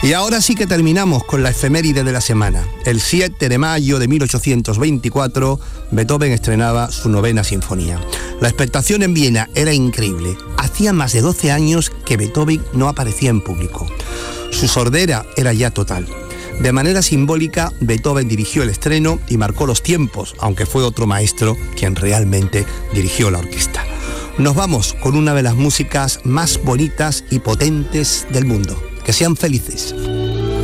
Y ahora sí que terminamos con la efeméride de la semana. El 7 de mayo de 1824, Beethoven estrenaba su 9ª sinfonía. La expectación en Viena era increíble. Hacía más de 12 años que Beethoven no aparecía en público. Su sordera era ya total. De manera simbólica, Beethoven dirigió el estreno y marcó los tiempos, aunque fue otro maestro quien realmente dirigió la orquesta. Nos vamos con una de las músicas más bonitas y potentes del mundo. Que sean felices.